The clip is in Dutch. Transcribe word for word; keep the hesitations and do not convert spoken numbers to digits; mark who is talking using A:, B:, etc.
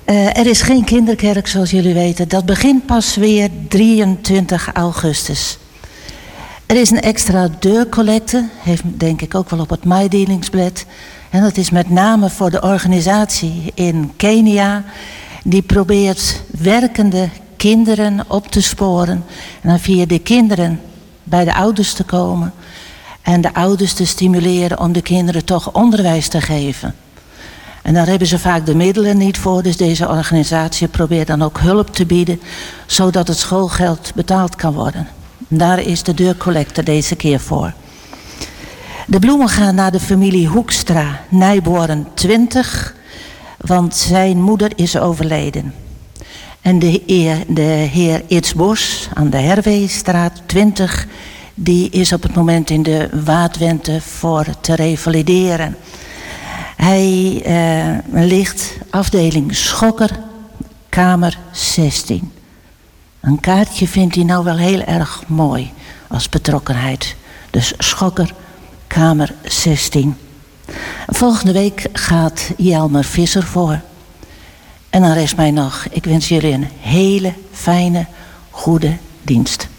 A: Uh, er is geen kinderkerk, zoals jullie weten. Dat begint pas weer drieëntwintig augustus. Er is een extra deurcollecte, heeft denk ik ook wel op het meedelingsblad. En dat is met name voor de organisatie in Kenia. Die probeert werkende kinderen op te sporen. En dan via de kinderen bij de ouders te komen. En de ouders te stimuleren om de kinderen toch onderwijs te geven. En daar hebben ze vaak de middelen niet voor. Dus deze organisatie probeert dan ook hulp te bieden. Zodat het schoolgeld betaald kan worden. En daar is de deurcollecte deze keer voor. De bloemen gaan naar de familie Hoekstra, Nijboren twintig. Want zijn moeder is overleden. En de heer, de heer Itsbos aan de Herweestraat twintig... die is op het moment in de Waadwente voor te revalideren. Hij uh, ligt afdeling Schokker, kamer zestien. Een kaartje vindt hij nou wel heel erg mooi als betrokkenheid. Dus Schokker, kamer zestien. Volgende week gaat Jelmer Visser voor. En dan rest mij nog, ik wens jullie een hele fijne, goede dienst.